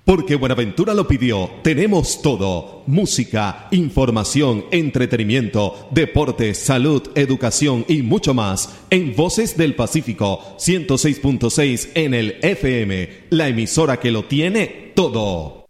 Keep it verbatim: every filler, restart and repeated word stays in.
Porque Buenaventura lo pidió, tenemos todo: música, información, entretenimiento, deporte, salud, educación y mucho más. En Voces del Pacífico, ciento seis punto seis en el F M, la emisora que lo tiene todo.